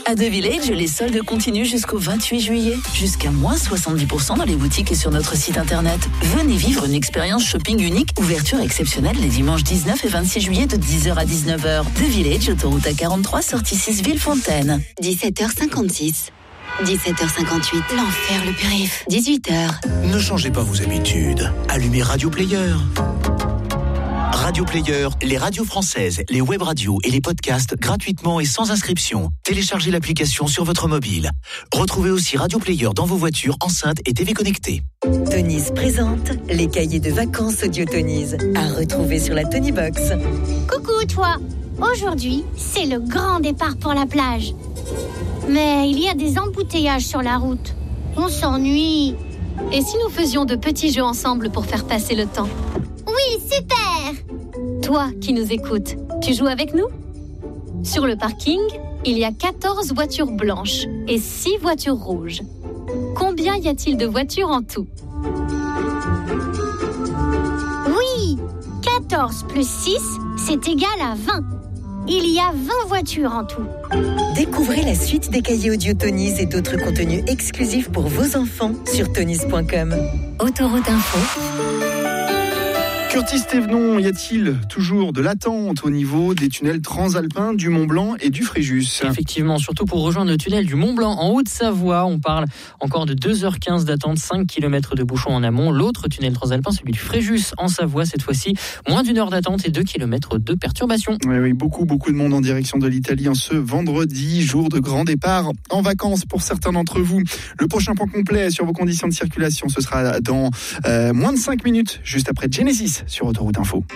À The Village, les soldes continuent jusqu'au 28 juillet. Jusqu'à moins 70% dans les boutiques et sur notre site internet. Venez vivre une expérience shopping unique. Ouverture exceptionnelle les dimanches 19 et 26 juillet de 10h à 19h. The Village, autoroute A43, sortie 6 Villefontaine. 17h56. 17h58, l'enfer le périph'. 18h. Ne changez pas vos habitudes. Allumez Radio Player. Radio Player, les radios françaises, les web radios et les podcasts gratuitement et sans inscription. Téléchargez l'application sur votre mobile. Retrouvez aussi Radio Player dans vos voitures, enceintes et TV connectées. Tonys présente les cahiers de vacances audio Tonys à retrouver sur la Tonybox. Coucou toi. Aujourd'hui, c'est le grand départ pour la plage. Mais il y a des embouteillages sur la route. On s'ennuie. Et si nous faisions de petits jeux ensemble pour faire passer le temps ? Oui, super! Toi qui nous écoutes, tu joues avec nous ? Sur le parking, il y a 14 voitures blanches et 6 voitures rouges. Combien y a-t-il de voitures en tout ? Oui, 14 plus 6, c'est égal à 20. Il y a 20 voitures en tout. Découvrez la suite des cahiers audio Tonys et d'autres contenus exclusifs pour vos enfants sur tonys.com. Autoroute Info. Curtis Thévenon, y a-t-il toujours de l'attente au niveau des tunnels transalpins du Mont-Blanc et du Fréjus ? Effectivement, surtout pour rejoindre le tunnel du Mont-Blanc en Haute-Savoie. On parle encore de 2h15 d'attente, 5 km de bouchons en amont. L'autre tunnel transalpin, celui du Fréjus en Savoie, cette fois-ci, moins d'1 heure d'attente et 2 km de perturbation. Oui, beaucoup de monde en direction de l'Italie en ce vendredi, jour de grand départ en vacances pour certains d'entre vous. Le prochain point complet sur vos conditions de circulation, ce sera dans moins de 5 minutes, juste après Genesis sur Autoroute Info.